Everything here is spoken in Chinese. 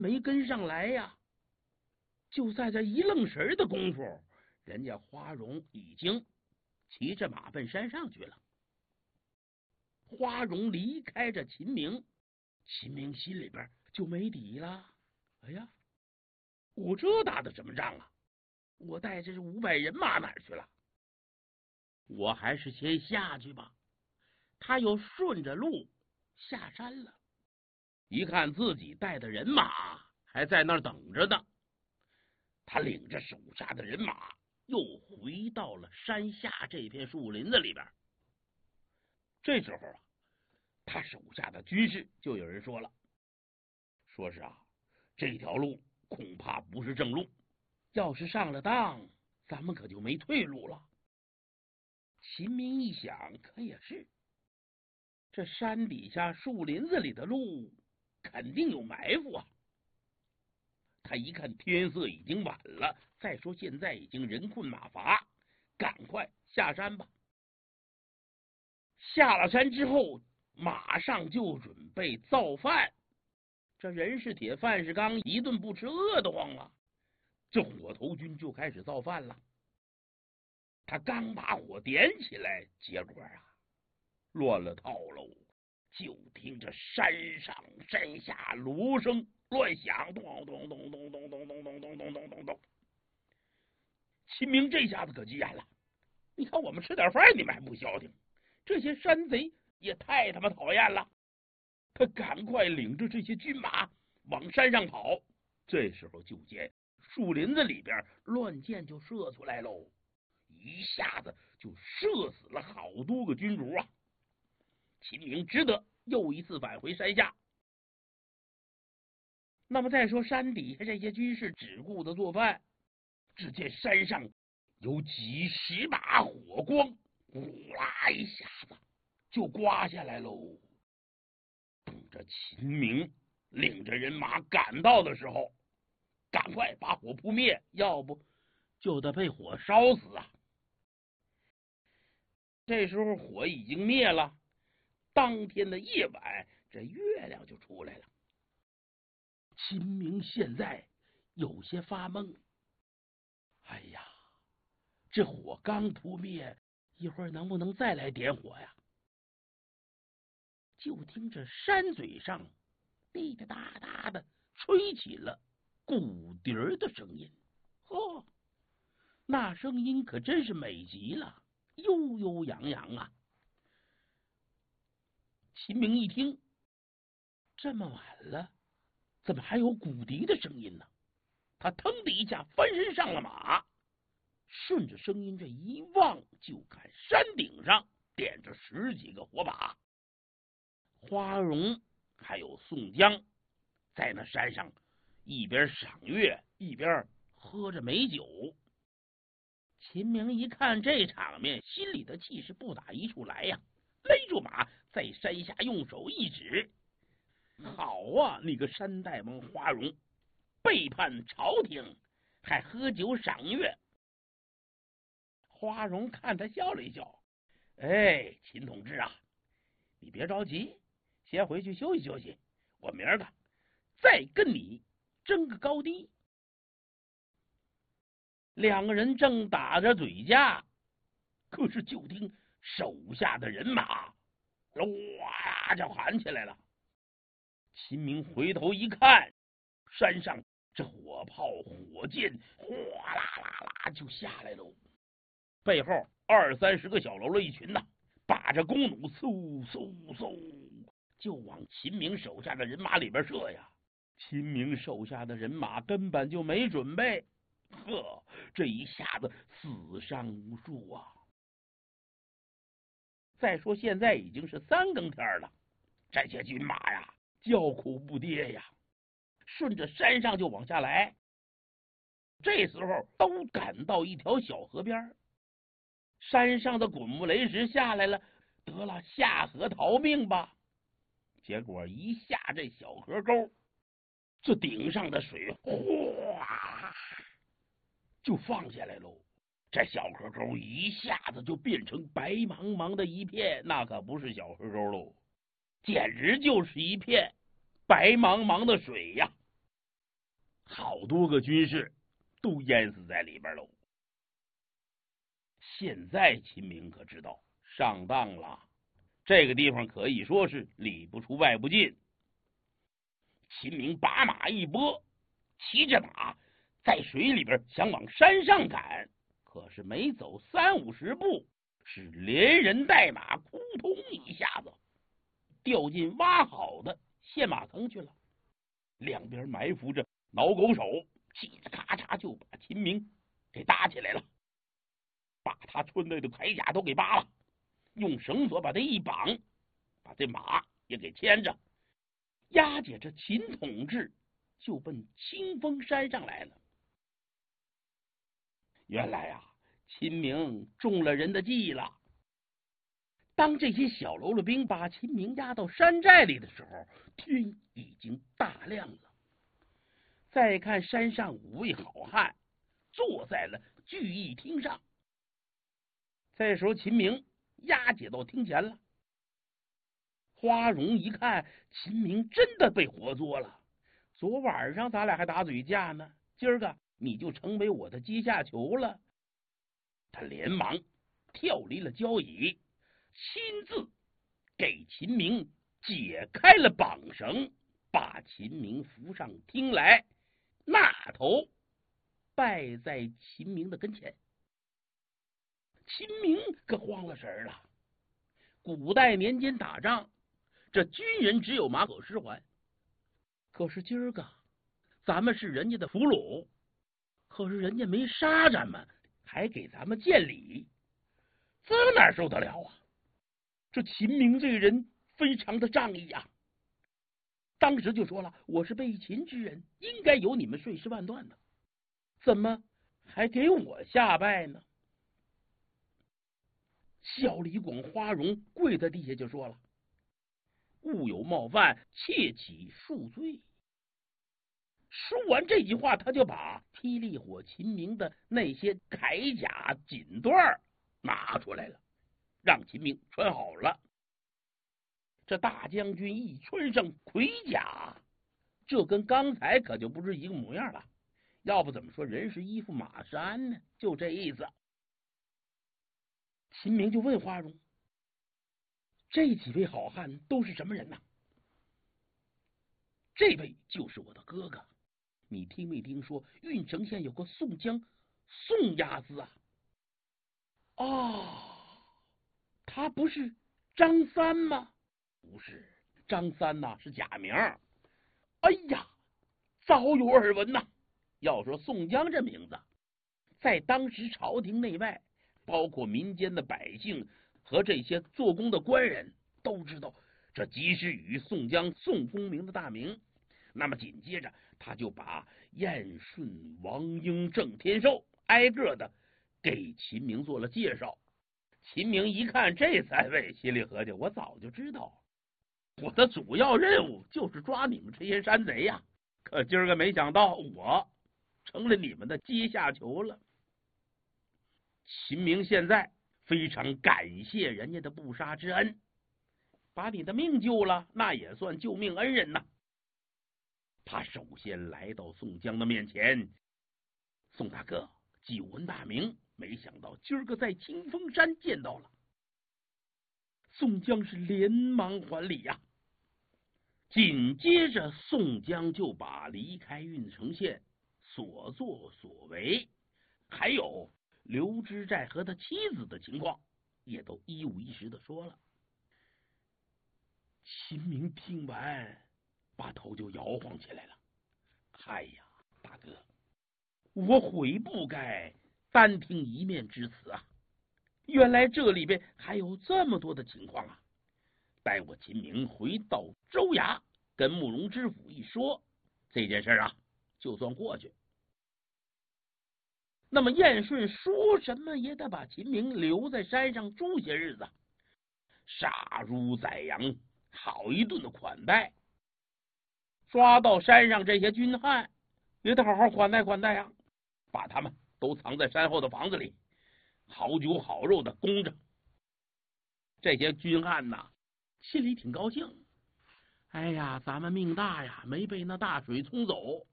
没跟上来呀。就在这一愣神的功夫，人家花荣已经骑着马奔山上去了。花荣离开这秦明，秦明心里边就没底了。哎呀，我这打的什么仗啊？我带着这500人马哪儿去了？我还是先下去吧。他又顺着路下山了，一看自己带的人马还在那儿等着呢，他领着手下的人马又回到了山下这片树林子里边。这时候啊，他手下的军士就有人说了，说是啊，这条路恐怕不是正路，要是上了当，咱们可就没退路了。秦明一想，可也是，这山底下树林子里的路肯定有埋伏啊。他一看天色已经晚了，再说现在已经人困马乏，赶快下山吧。下了山之后，马上就准备造饭。这人是铁，饭是钢，一顿不吃饿得慌啊。这火头军就开始造饭了。他刚把火点起来，结果啊，乱了套喽！就听着山上山下锣声乱响，咚咚咚咚咚咚咚咚咚咚咚咚咚。秦明这下子可急眼了，你看我们吃点饭，你们还不消停，这些山贼也太他妈讨厌了。他赶快领着这些军马往山上跑。这时候就见树林子里边乱箭就射出来喽，一下子就射死了好多个军卒啊！秦明只得又一次返回山下。那么再说山底下这些军士只顾着做饭，只见山上有几十把火光，呼啦一下子就刮下来喽。等着秦明领着人马赶到的时候，赶快把火扑灭，要不就得被火烧死啊！这时候火已经灭了，当天的夜晚，这月亮就出来了。秦明现在有些发懵，哎呀，这火刚扑灭，一会儿能不能再来点火呀？就听着山嘴上滴滴答答的吹起了鼓笛的声音。哦，那声音可真是美极了，悠悠扬扬啊！秦明一听，这么晚了，怎么还有鼓笛的声音呢？他腾的一下翻身上了马，顺着声音这一望，就看山顶上点着10几个火把。花荣还有宋江在那山上一边赏月一边喝着美酒。秦明一看这场面，心里的气是不打一处来呀，勒住马在山下用手一指，好啊，你个山大王花荣，背叛朝廷，还喝酒赏月。花荣看他笑了一笑，哎，秦同志啊，你别着急，先回去休息休息，我明儿个再跟你争个高低。两个人正打着嘴架，可是就听手下的人马哇就喊起来了。秦明回头一看，山上这火炮火箭哗啦啦啦就下来喽，背后20、30个小喽啰一群呐，把着弓弩嗖嗖嗖就往秦明手下的人马里边射呀。秦明手下的人马根本就没准备，呵，这一下子死伤无数啊！再说现在已经是3更天了，这些军马呀叫苦不迭呀，顺着山上就往下来。这时候都赶到一条小河边，山上的滚木雷石下来了，得了，下河逃命吧。结果一下这小河沟，这顶上的水哗就放下来喽。这小河沟一下子就变成白茫茫的一片，那可不是小河沟喽，简直就是一片白茫茫的水呀。 多个军士都淹死在里边喽。现在秦明可知道上当了，这个地方可以说是里不出外不进。秦明把马一拨，骑着马在水里边想往山上赶，可是没走30-50步，是连人带马扑通一下子掉进挖好的陷马坑去了。两边埋伏着挠狗手，气得咔嚓就把秦明给打起来了，把他穿戴的铠甲都给扒了，用绳索把他一绑，把这马也给牵着，押解着秦统治就奔清风山上来了。原来啊，秦明中了人的计了。当这些小喽啰兵把秦明押到山寨里的时候，天已经大亮了。再看山上5位好汉坐在了聚义厅上。这时候秦明押解到厅前了。花荣一看秦明真的被活捉了，昨晚上咱俩还打嘴架呢，今儿个你就成为我的阶下囚了。他连忙跳离了交椅，亲自给秦明解开了绑绳，把秦明扶上厅来，那头拜在秦明的跟前。秦明可慌了神了。古代年间打仗，这军人只有马可施还，可是今儿个咱们是人家的俘虏，可是人家没杀咱们，还给咱们见礼，这哪受得了啊？这秦明这个人非常的仗义啊，当时就说了，我是被秦之人，应该有你们碎尸万段的，怎么还给我下拜呢？小李广、花荣跪在地下就说了，勿有冒犯，切起恕罪。说完这句话，他就把霹雳火秦明的那些铠甲锦缎拿出来了，让秦明穿好了。这大将军一穿上盔甲，这跟刚才可就不是一个模样了，要不怎么说人是衣服马是鞍呢？就这意思。秦明就问花荣，这几位好汉都是什么人呢？这位就是我的哥哥，你听没听说郓城县有个宋江宋押司啊？他不是张三吗？不是，张三呐是假名。哎呀，早有耳闻呐。要说宋江这名字，在当时朝廷内外，包括民间的百姓和这些做工的官人都知道，这及时雨宋江宋公明的大名。那么紧接着他就把燕顺、王英、郑天寿挨个的给秦明做了介绍。秦明一看这3位，心里合计，我早就知道，我的主要任务就是抓你们这些山贼呀，可今儿个没想到我成了你们的阶下囚了。秦明现在非常感谢人家的不杀之恩，把你的命救了，那也算救命恩人呐。他首先来到宋江的面前，宋大哥，久闻大名，没想到今儿个在清风山见到了。宋江是连忙还礼呀。紧接着宋江就把离开郓城县所作所为，还有刘知寨和他妻子的情况，也都一五一十的说了。秦明听完，把头就摇晃起来了。哎呀，大哥，我悔不该单听一面之词啊！原来这里边还有这么多的情况啊！待我秦明回到州衙，跟慕容知府一说，这件事啊，就算过去。那么燕顺说什么也得把秦明留在山上住些日子，杀猪宰羊，好一顿的款待。抓到山上这些军汉，也得好好款待款待呀，把他们都藏在山后的房子里，好酒好肉的供着。这些军汉呐，心里挺高兴。哎呀，咱们命大呀，没被那大水冲走。